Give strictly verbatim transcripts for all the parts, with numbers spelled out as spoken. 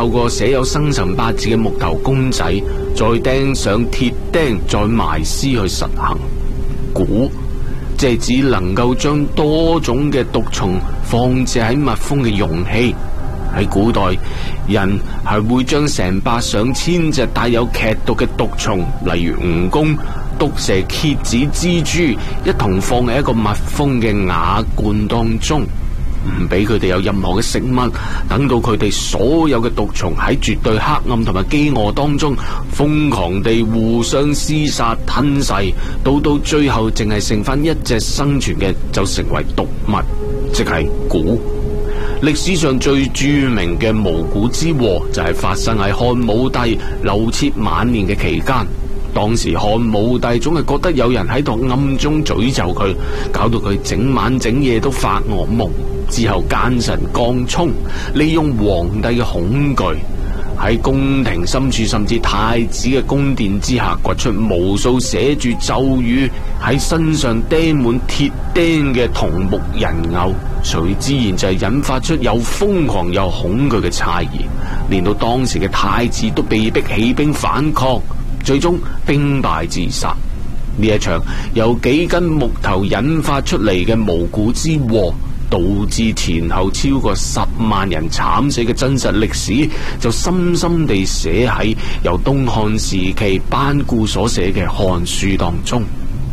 透過寫有生辰八字嘅木頭公仔，再釘上鐵釘，再埋屍去實行。蠱即係只能夠將多種嘅毒蟲放置喺密封嘅容器。喺古代，人係會將成百上千隻帶有劇毒嘅毒蟲，例如蜈蚣、毒蛇、蠍子、蜘蛛，一同放喺一個密封嘅瓦罐當中，唔俾佢哋有任何嘅食物，等到佢哋所有嘅毒蟲喺絕對黑暗同埋飢餓當中瘋狂地互相廝殺吞噬，到到最後淨係剩翻一隻生存嘅，就成為毒物，即係蠱。歷史上最著名嘅無蠱之禍就係發生喺漢武帝劉徹晚年嘅期間。當時漢武帝總係覺得有人喺度暗中詛咒佢，搞到佢整晚整夜都發噩夢。之後奸臣江充利用皇帝嘅恐懼，喺宮廷深處甚至太子嘅宮殿之下掘出無數寫住咒語，喺身上釘滿鐵釘嘅銅木人偶，隨之然就係引發出又瘋狂又恐懼嘅猜疑，連到當時嘅太子都被逼起兵反抗，最終兵敗自殺。呢一場由幾根木頭引發出嚟嘅無蠱之禍，導致前後超過十萬人慘死嘅真實歷史，就深深地寫喺由東漢時期班固所寫嘅《漢書》當中。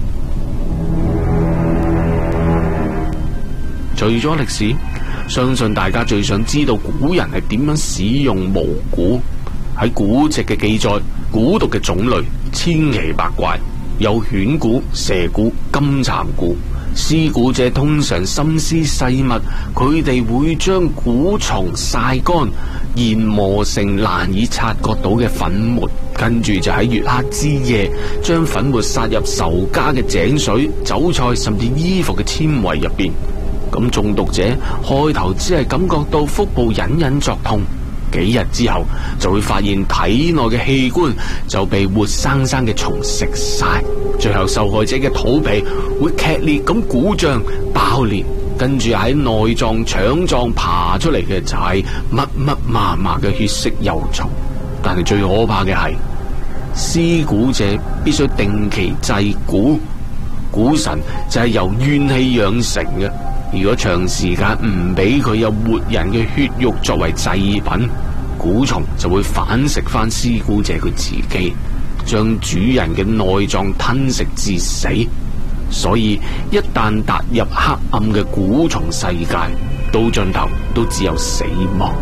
除咗歷史，相信大家最想知道古人係點樣使用無蠱。喺古籍嘅記載，蠱毒嘅種類千奇百怪，有犬蠱、蛇蠱、金蠶蠱。施蠱者通常心思細密，佢哋會將蠱蟲曬乾，研磨成難以察覺到嘅粉末，跟住就喺月黑之夜將粉末撒入仇家嘅井水、酒菜甚至衣服嘅纖維入邊。咁中毒者開頭只係感覺到腹部隱隱作痛，幾日之後就會發現體內嘅器官就被活生生嘅蟲食晒，最後受害者嘅肚皮會劇烈咁鼓脹爆裂，跟住喺內臟腸臟爬出嚟嘅就係密密麻麻嘅血色幼蟲。但係最可怕嘅係，施蠱者必須定期祭蠱，蠱神就係由怨氣養成嘅。如果長時間唔俾佢有活人嘅血肉作為祭品，蠱蟲就會反食翻施蠱者佢自己，將主人嘅內臟吞食致死。所以一旦踏入黑暗嘅蠱蟲世界，到盡頭都只有死亡。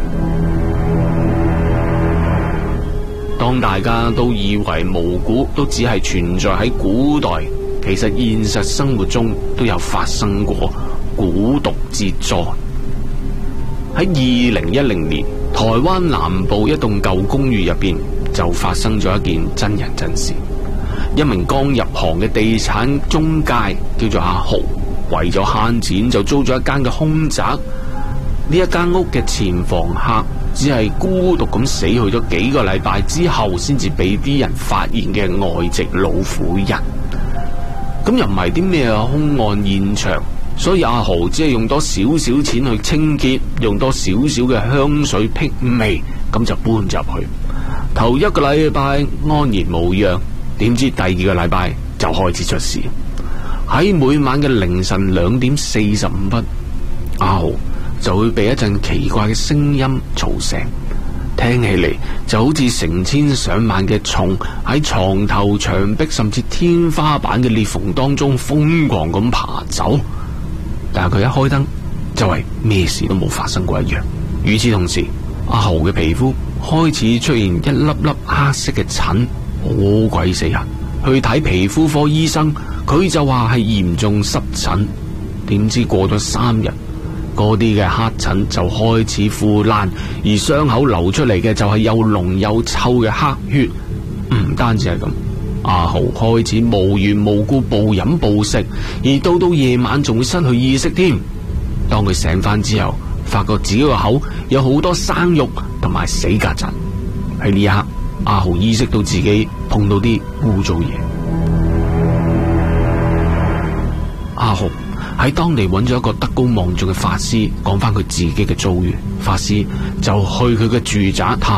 當大家都以為無蠱都只係存在喺古代，其實現實生活中都有發生過蠱毒之災。喺二零一零年，台灣南部一棟舊公寓入邊就發生咗一件真人真事。一名剛入行嘅地產中介叫做阿豪，為咗慳錢就租咗一間嘅空宅。呢一間屋嘅前房客只係孤獨咁死去咗幾個禮拜之後，先至俾啲人發現嘅外籍老婦人。咁又唔係啲咩兇案現場，所以阿豪只係用多少少錢去清潔，用多少少嘅香水辟味，咁就搬入去。頭一個禮拜安然無恙，點知第二個禮拜就開始出事。喺每晚嘅凌晨兩點四十五分，阿豪就會被一陣奇怪嘅聲音嘈醒，聽起嚟就好似成千上萬嘅蟲喺床頭、牆壁甚至天花板嘅裂縫當中瘋狂咁爬走。但係佢一開燈，就係咩事都冇發生過一樣。與此同時，阿豪嘅皮膚開始出現一粒粒黑色嘅疹，好鬼死人。去睇皮膚科醫生，佢就話係嚴重濕疹。點知過咗三日，嗰啲嘅黑疹就開始腐爛，而傷口流出嚟嘅就係又濃又臭嘅黑血。唔單止係咁，阿豪開始無緣無故暴飲暴食，而到到夜晚仲會失去意識添。當佢醒翻之後，發覺自己個口有好多生肉同埋死曱甴。喺呢一刻，阿豪意識到自己碰到啲污糟嘢。阿豪喺當地揾咗一個德高望重嘅法師，講翻佢自己嘅遭遇。法師就去佢嘅住宅探